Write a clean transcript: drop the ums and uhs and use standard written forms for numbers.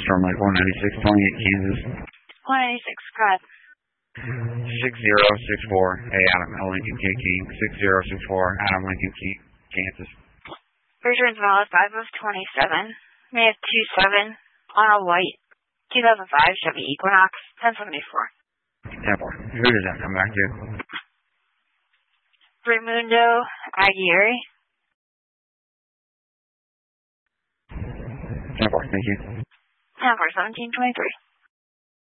from like 196, 28 Kansas. 196, correct. 6064, hey, Adam, Lincoln, KK, 6064, Adam, Lincoln, Kansas. Returns valid 5 of 27. May of 27 on a white 2005 Chevy Equinox 1074. 10-4. Who does that come back to? Raimundo Aguirre. 10-4, thank you. 10-4, 1723.